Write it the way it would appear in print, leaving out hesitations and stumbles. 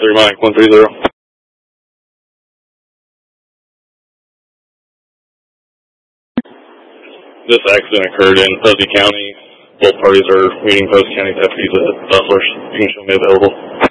3 Mike 130. This accident occurred in Fuzzy County. Both parties are meeting post county deputies at Butler's. You can show me available.